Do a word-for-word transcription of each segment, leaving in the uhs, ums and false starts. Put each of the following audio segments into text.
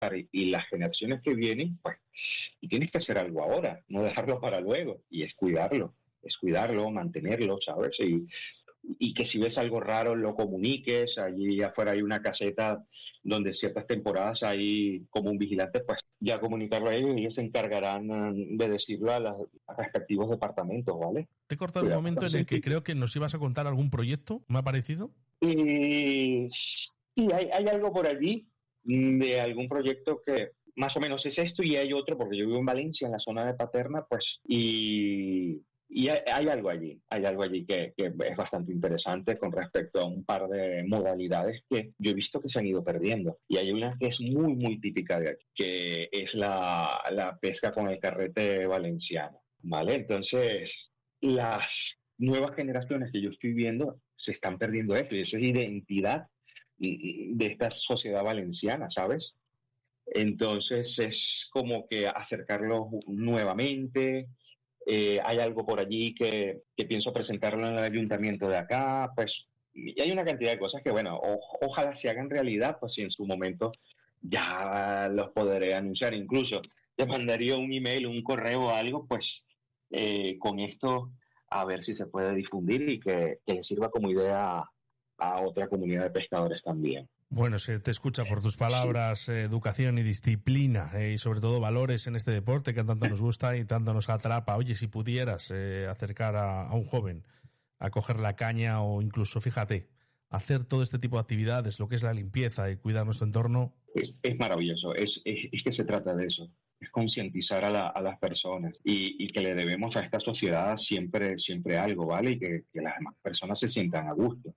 y las generaciones que vienen, pues, y tienes que hacer algo ahora, no dejarlo para luego, y es cuidarlo, es cuidarlo, mantenerlo, ¿sabes? Y, y que si ves algo raro lo comuniques. Allí afuera hay una caseta donde ciertas temporadas hay como un vigilante, pues ya comunicarlo a ellos y ellos se encargarán de decirlo a los respectivos departamentos, ¿vale? Te he cortado un momento en el que creo que nos ibas a contar algún proyecto, ¿me ha parecido? Y sí, hay, hay algo por allí de algún proyecto que más o menos es esto, y hay otro, porque yo vivo en Valencia, en la zona de Paterna, pues, y, y hay, hay algo allí, hay algo allí que, que es bastante interesante con respecto a un par de modalidades que yo he visto que se han ido perdiendo. Y hay una que es muy, muy típica de aquí, que es la, la pesca con el carrete valenciano, ¿vale? Entonces, las nuevas generaciones que yo estoy viendo se están perdiendo esto, y eso es identidad de esta sociedad valenciana, ¿sabes? Entonces es como que acercarlo nuevamente. Eh, hay algo por allí que, que pienso presentarlo en el ayuntamiento de acá, pues, y hay una cantidad de cosas que, bueno, o, ojalá se hagan realidad, pues si en su momento ya los podré anunciar. Incluso te mandaría un email, un correo o algo, pues, eh, con esto, a ver si se puede difundir y que, que le sirva como idea a otra comunidad de pescadores también. Bueno, se te escucha por tus palabras, sí. eh, educación y disciplina, eh, y sobre todo valores en este deporte que tanto nos gusta y tanto nos atrapa. Oye, si pudieras eh, acercar a, a un joven a coger la caña, o incluso, fíjate, hacer todo este tipo de actividades, lo que es la limpieza y cuidar nuestro entorno. Es, es maravilloso, es, es, es que se trata de eso. Es concientizar a, la, a las personas y, y que le debemos a esta sociedad siempre, siempre algo, ¿vale? Y que, que las demás personas se sientan a gusto.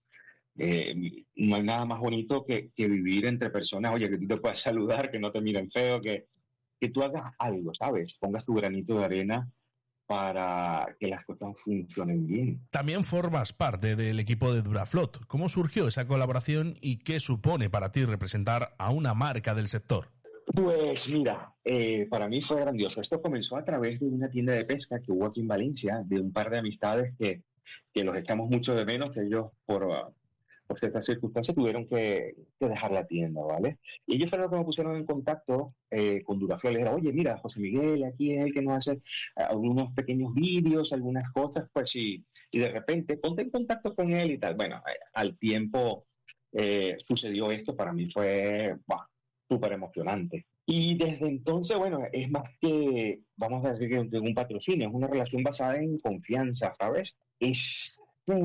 Eh, no hay nada más bonito que, que vivir entre personas, oye, que tú te puedas saludar, que no te miren feo, que, que tú hagas algo, ¿sabes? Pongas tu granito de arena para que las cosas funcionen bien. También formas parte del equipo de Duraflot. ¿Cómo surgió esa colaboración y qué supone para ti representar a una marca del sector? Pues mira, eh, para mí fue grandioso. Esto comenzó a través de una tienda de pesca que hubo aquí en Valencia, de un par de amistades que, que los echamos mucho de menos, que ellos por... Uh, por ciertas circunstancias tuvieron que, que dejar la tienda, ¿vale? Y ellos fueron los que me pusieron en contacto eh, con Duraflot. Les era, oye, mira, José Miguel, aquí es el que nos hace algunos pequeños vídeos, algunas cosas, pues, y, y de repente, ponte en contacto con él y tal. Bueno, eh, al tiempo eh, sucedió esto, para mí fue súper emocionante. Y desde entonces, bueno, es más que, vamos a decir que un patrocinio, es una relación basada en confianza, ¿sabes? Es...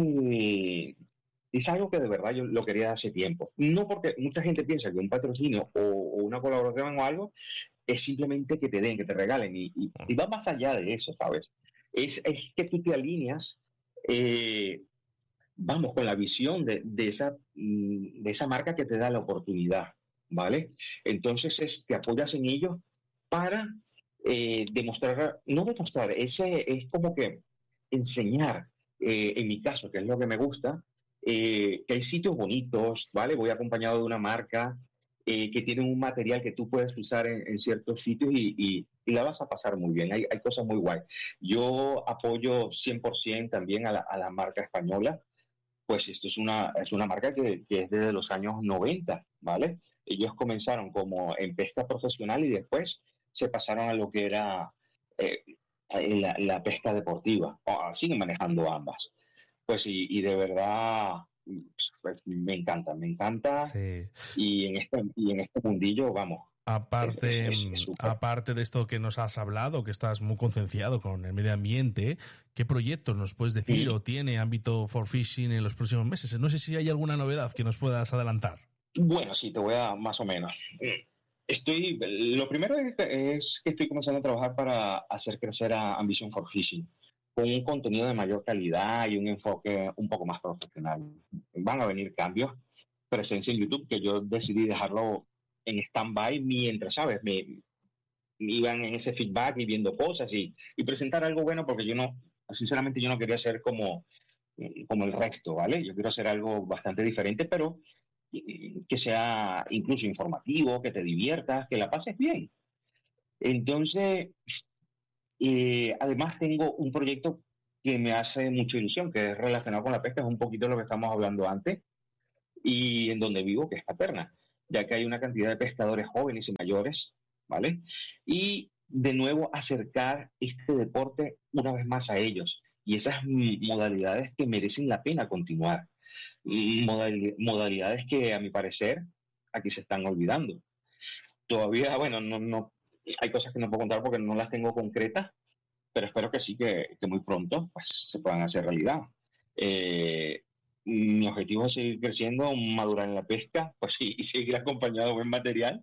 Eh, Es algo que de verdad yo lo quería hace tiempo. No porque mucha gente piensa que un patrocinio o, o una colaboración o algo es simplemente que te den, que te regalen. Y, y, y va más allá de eso, ¿sabes? Es, es que tú te alineas, eh, vamos, con la visión de, de, esa, de esa marca que te da la oportunidad, ¿vale? Entonces es, te apoyas en ellos para eh, demostrar, no demostrar, ese es como que enseñar, eh, en mi caso, que es lo que me gusta, Eh, que hay sitios bonitos, ¿vale? Voy acompañado de una marca eh, que tiene un material que tú puedes usar en, en ciertos sitios y, y, y la vas a pasar muy bien. Hay, hay cosas muy guay. Yo apoyo cien por ciento también a la, a la marca española, pues esto es una, es una marca que, que es desde los años noventa, ¿vale? Ellos comenzaron como en pesca profesional y después se pasaron a lo que era eh, la, la pesca deportiva. Oh, siguen manejando ambas. Pues y, y de verdad pues, me encanta, me encanta sí. y en este y en este mundillo, vamos. Aparte, es, es, es aparte de esto que nos has hablado, que estás muy concienciado con el medio ambiente, ¿qué proyectos nos puedes decir sí. o tiene ámbito for fishing en los próximos meses? No sé si hay alguna novedad que nos puedas adelantar. Bueno, sí, te voy a más o menos. Estoy, lo primero es que, es que estoy comenzando a trabajar para hacer crecer a Ambition for Fishing, con un contenido de mayor calidad y un enfoque un poco más profesional. Van a venir cambios, presencia en YouTube, que yo decidí dejarlo en stand-by mientras, ¿sabes? Me, me iban en ese feedback y viendo cosas y, y presentar algo bueno, porque yo no, sinceramente yo no quería ser como, como el resto, ¿vale? Yo quiero hacer algo bastante diferente, pero que sea incluso informativo, que te diviertas, que la pases bien. Entonces... Y además tengo un proyecto que me hace mucha ilusión, que es relacionado con la pesca, es un poquito lo que estamos hablando antes, y en donde vivo, que es Paterna. ya que hay una cantidad de pescadores jóvenes y mayores, ¿vale? Y de nuevo acercar este deporte una vez más a ellos y esas modalidades que merecen la pena continuar. Modal, modalidades que, a mi parecer, aquí se están olvidando. Todavía, bueno, no, no, hay cosas que no puedo contar porque no las tengo concretas, pero espero que sí, que, que muy pronto pues, se puedan hacer realidad. Eh, mi objetivo es seguir creciendo, madurar en la pesca, pues sí, y seguir acompañado de buen material.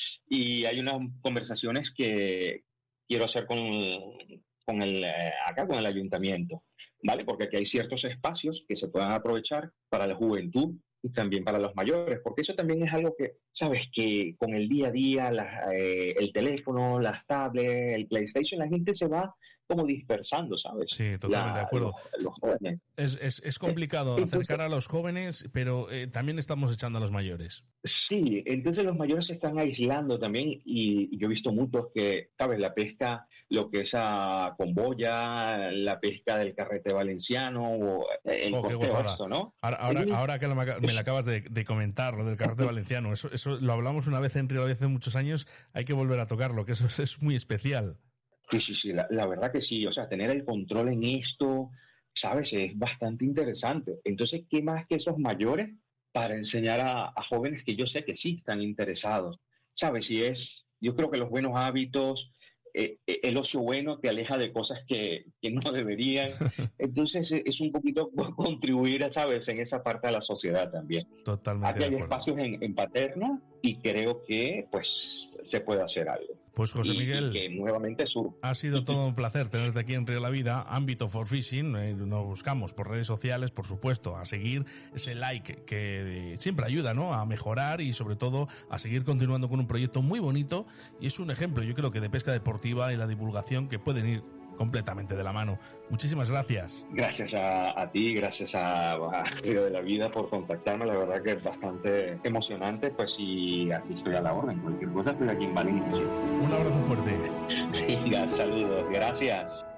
Y hay unas conversaciones que quiero hacer con, con el, eh, acá con el ayuntamiento, ¿vale? Porque aquí hay ciertos espacios que se puedan aprovechar para la juventud y también para los mayores, porque eso también es algo que, sabes, que con el día a día, la, eh, el teléfono, las tablets, el PlayStation, la gente se va como dispersando, ¿sabes? Sí, totalmente la, de acuerdo. Los, los jóvenes. Es, es, es complicado entonces, acercar a los jóvenes, pero eh, también estamos echando a los mayores. Sí, entonces los mayores se están aislando también y, y yo he visto muchos que, ¿sabes? La pesca, lo que es a con boya, la pesca del carrete valenciano, o el oh, costeo, esto, ¿no? Ahora, ahora, entonces, ahora que me lo acabas de, de comentar, lo del carrete valenciano, eso, eso lo hablamos una vez en Río hace muchos años, hay que volver a tocarlo, que eso es, es muy especial. Sí, sí, sí, la, la verdad que sí, o sea, tener el control en esto, ¿sabes? Es bastante interesante. Entonces, ¿qué más que esos mayores para enseñar a, a jóvenes que yo sé que sí están interesados? ¿Sabes? Y es, yo creo que los buenos hábitos, eh, el ocio bueno te aleja de cosas que, que no deberían. Entonces, es un poquito contribuir, ¿sabes? En esa parte de la sociedad también. Totalmente. Aquí hay espacios en, en Paterna y creo que, pues, se puede hacer algo. Pues José y, Miguel, y que nuevamente sur. Ha sido todo un placer tenerte aquí en Río La Vida, Ámbito for Fishing. Eh, nos buscamos por redes sociales, por supuesto, a seguir ese like que siempre ayuda, ¿no?, a mejorar y sobre todo a seguir continuando con un proyecto muy bonito, y es un ejemplo, yo creo que de pesca deportiva y la divulgación que pueden ir completamente de la mano. Muchísimas gracias. Gracias a, a ti, gracias a, a Río de la Vida por contactarme, la verdad que es bastante emocionante, pues, y aquí estoy a la orden, cualquier cosa estoy aquí en Valencia. Un abrazo fuerte. Venga, saludos, gracias.